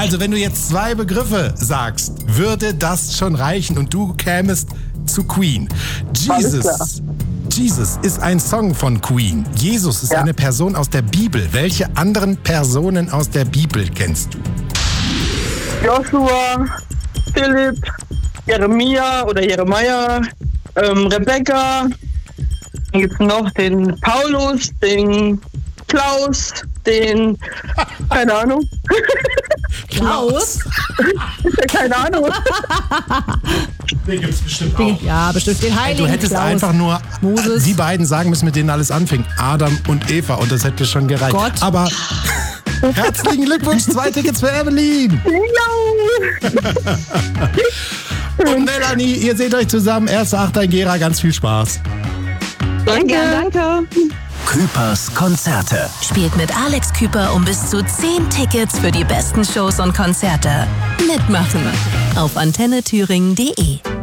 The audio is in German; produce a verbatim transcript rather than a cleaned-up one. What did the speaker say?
Also wenn du jetzt zwei Begriffe sagst, würde das schon reichen und du kämest zu Queen. Jesus. Jesus ist ein Song von Queen. Jesus ist ja. eine Person aus der Bibel. Welche anderen Personen aus der Bibel kennst du? Joshua, Philipp, Jeremia oder Jeremiah, ähm, Rebecca. Dann gibt es noch den Paulus, den Klaus, den, keine Ahnung. Klaus? Keine Ahnung. Den gibt's bestimmt auch. Ja, bestimmt den Heiligen Du hättest Klaus. einfach nur Moses. die beiden sagen müssen, mit denen alles anfing. Adam und Eva. Und das hätte schon gereicht. Gott. Aber herzlichen Glückwunsch, zwei Tickets für Evelyn. Und Melanie, ihr seht euch zusammen. Erster Achter in Gera. Ganz viel Spaß. Danke. Danke. Küpers Konzerte. Spielt mit Alex Küper um bis zu zehn Tickets für die besten Shows und Konzerte. Mitmachen auf antenne thüringen punkt de.